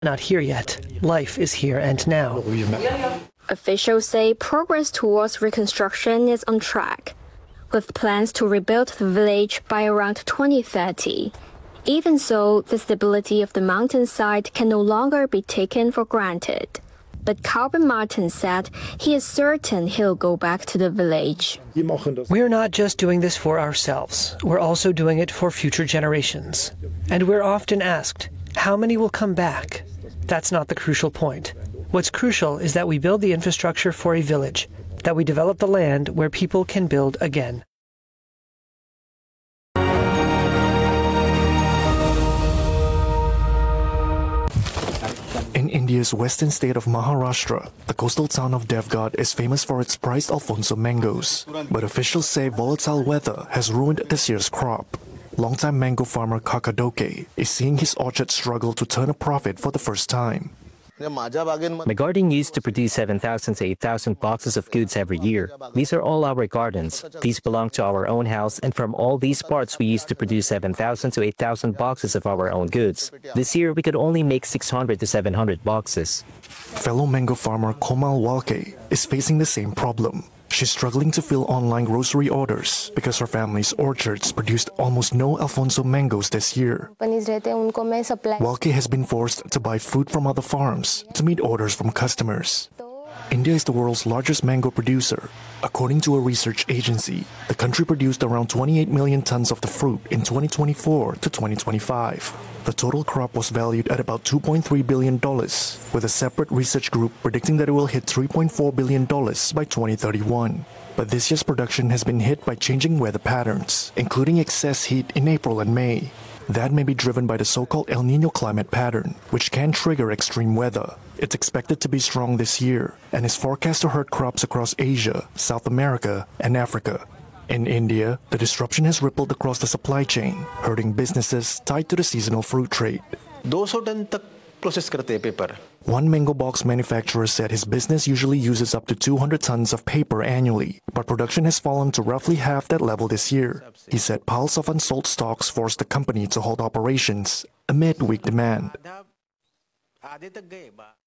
Not here yet. Life is here and now. Officials say progress towards reconstruction is on track, with plans to rebuild the village by around 2030. Even so, the stability of the mountainside can no longer be taken for granted. But Calvin Martin said he is certain he'll go back to the village. We're not just doing this for ourselves. We're also doing it for future generations. And we're often asked, how many will come back? That's not the crucial point. What's crucial is that we build the infrastructure for a village, that we develop the land where people can build again. In India's western state of Maharashtra, the coastal town of Devgad is famous for its prized Alfonso mangoes. But officials say volatile weather has ruined this year's crop. Longtime mango farmer Kakadoke is seeing his orchard struggle to turn a profit for the first time. My garden used to produce 7,000 to 8,000 boxes of goods every year. These are all our gardens. These belong to our own house, and from all these parts we used to produce 7,000 to 8,000 boxes of our own goods. This year we could only make 600 to 700 boxes. Fellow mango farmer Komal Walke is facing the same problem. She's struggling to fill online grocery orders because her family's orchards produced almost no Alfonso mangoes this year. Walke has been forced to buy fruit from other farms to meet orders from customers. India is the world's largest mango producer. According to a research agency, the country produced around 28 million tons of the fruit in 2024 to 2025. The total crop was valued at about $2.3 billion, with a separate research group predicting that it will hit $3.4 billion by 2031. But this year's production has been hit by changing weather patterns, including excess heat in April and May. That may be driven by the so-called El Niño climate pattern, which can trigger extreme weather. It's expected to be strong this year and is forecast to hurt crops across Asia, South America, and Africa. In India, the disruption has rippled across the supply chain, hurting businesses tied to the seasonal fruit trade. 200 ton tak process करते हैं paper. One mango box manufacturer said his business usually uses up to 200 tons of paper annually, but production has fallen to roughly half that level this year. He said piles of unsold stocks forced the company to halt operations amid weak demand.